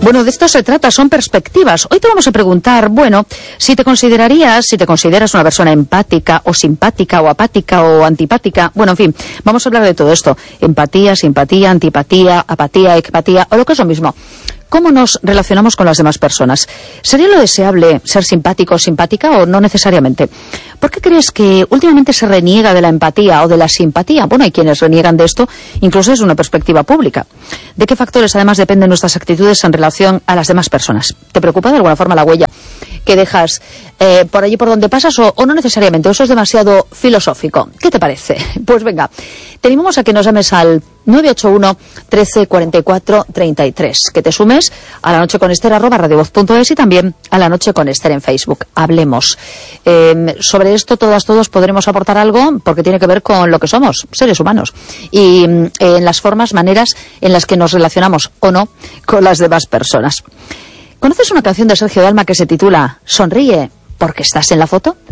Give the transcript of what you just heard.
Bueno, de esto se trata, son perspectivas. Hoy te vamos a preguntar, bueno, si te consideras una persona empática o simpática o apática o antipática. Bueno, en fin, vamos a hablar de todo esto. Empatía, simpatía, antipatía, apatía, ecpatía o lo que es lo mismo. ¿Cómo nos relacionamos con las demás personas? ¿Sería lo deseable ser simpático o simpática o no necesariamente? ¿Por qué crees que últimamente se reniega de la empatía o de la simpatía? Bueno, hay quienes reniegan de esto, incluso desde una perspectiva pública. ¿De qué factores además dependen nuestras actitudes en relación a las demás personas? ¿Te preocupa de alguna forma la huella que dejas por allí por donde pasas o no necesariamente? ¿Eso es demasiado filosófico? ¿Qué te parece? Pues venga, te animamos a que nos llames al 981 13 44 33, que te sumes a La Noche con Ester @radiovoz.es y también a La Noche con Ester en Facebook. Hablemos. Sobre esto todos podremos aportar algo porque tiene que ver con lo que somos, seres humanos, y en las formas, maneras en las que nos relacionamos o no con las demás personas. ¿Conoces una canción de Sergio Dalma que se titula Sonríe porque estás en la foto?